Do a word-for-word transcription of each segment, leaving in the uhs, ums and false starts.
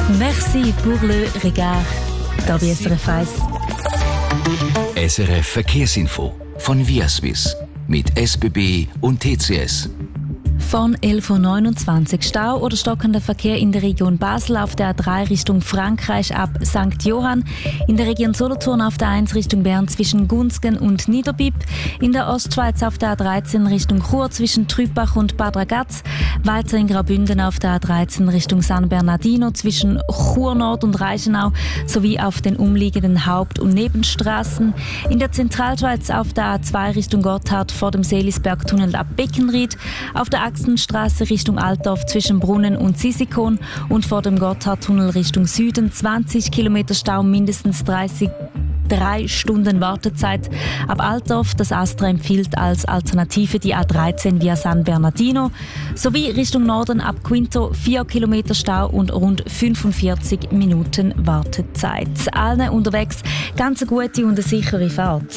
Merci pour le regard. Da bei S R F eins. S R F Verkehrsinfo von Viaswiss mit S B B und T C S. Von elf Uhr neunundzwanzig Stau oder stockender Verkehr in der Region Basel auf der A drei Richtung Frankreich ab Sankt Johann, in der Region Solothurn auf der eins Richtung Bern zwischen Gunzgen und Niederbipp, in der Ostschweiz auf der A dreizehn Richtung Chur zwischen Trübach und Bad Ragaz, weiter in Graubünden auf der A dreizehn Richtung San Bernardino zwischen Chur Nord und Reichenau sowie auf den umliegenden Haupt- und Nebenstraßen, in der Zentralschweiz auf der A zwei Richtung Gotthard vor dem Seelisbergtunnel ab Beckenried, auf der Achsenstraße Richtung Altdorf zwischen Brunnen und Sisikon und vor dem Gotthardtunnel Richtung Süden zwanzig Kilometer Stau, mindestens dreißig drei Stunden Wartezeit. Ab Altdorf, das Astra empfiehlt als Alternative die A dreizehn via San Bernardino, sowie Richtung Norden ab Quinto vier Kilometer Stau und rund fünfundvierzig Minuten Wartezeit. Allen unterwegs ganz eine gute und eine sichere Fahrt.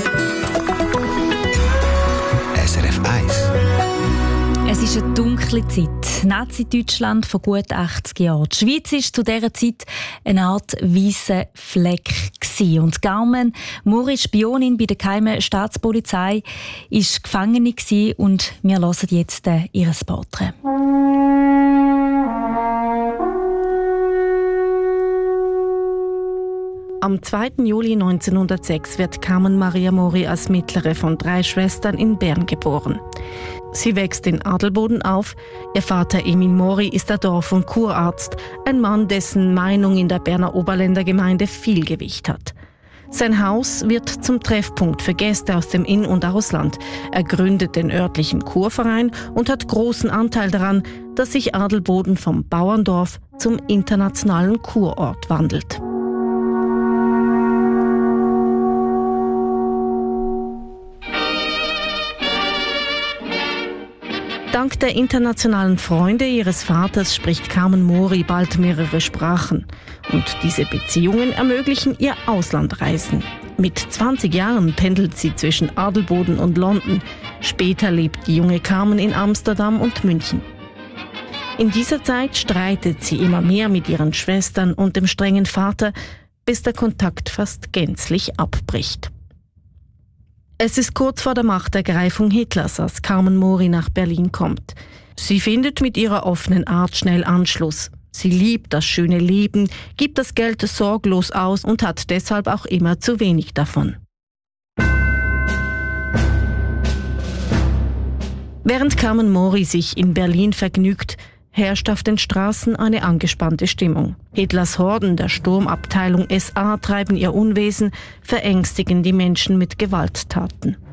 S R F eins. Es ist eine dunkle Zeit. Nazi-Deutschland vor gut achtzig Jahren. Die Schweiz war zu dieser Zeit eine Art weisser Fleck gewesen. Und Carmen Mori, Spionin bei der geheimen Staatspolizei, war Gefangene gewesen. Und wir hören jetzt äh, ihr Porträt. Am zweiten Juli neunzehnhundertsechs wird Carmen Maria Mori als mittlere von drei Schwestern in Bern geboren. Sie wächst in Adelboden auf. Ihr Vater Emil Mori ist der Dorf- und Kurarzt, ein Mann, dessen Meinung in der Berner Oberländergemeinde viel Gewicht hat. Sein Haus wird zum Treffpunkt für Gäste aus dem In- und Ausland. Er gründet den örtlichen Kurverein und hat großen Anteil daran, dass sich Adelboden vom Bauerndorf zum internationalen Kurort wandelt. Dank der internationalen Freunde ihres Vaters spricht Carmen Mori bald mehrere Sprachen. Und diese Beziehungen ermöglichen ihr Auslandreisen. Mit zwanzig Jahren pendelt sie zwischen Adelboden und London. Später lebt die junge Carmen in Amsterdam und München. In dieser Zeit streitet sie immer mehr mit ihren Schwestern und dem strengen Vater, bis der Kontakt fast gänzlich abbricht. Es ist kurz vor der Machtergreifung Hitlers, als Carmen Mori nach Berlin kommt. Sie findet mit ihrer offenen Art schnell Anschluss. Sie liebt das schöne Leben, gibt das Geld sorglos aus und hat deshalb auch immer zu wenig davon. Während Carmen Mori sich in Berlin vergnügt, herrscht auf den Straßen eine angespannte Stimmung. Hitlers Horden der Sturmabteilung S A treiben ihr Unwesen, verängstigen die Menschen mit Gewalttaten.